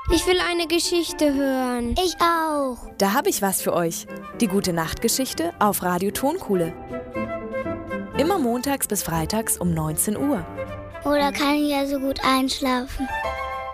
Ich will eine Geschichte hören. Ich auch. Da habe ich was für euch. Die Gute-Nacht-Geschichte auf Radio Tonkuhle. Immer montags bis freitags um 19 Uhr. Oder kann ich ja so gut einschlafen?